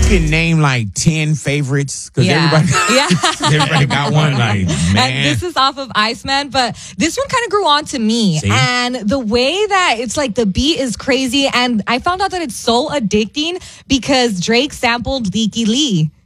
can name like 10 favorites because everybody got one. Like, man. And this is off of Iceman, but this one kind of grew on to me. See? And the way that it's like the beat is crazy. And I found out that it's so addicting because Drake sampled Leaky Lee.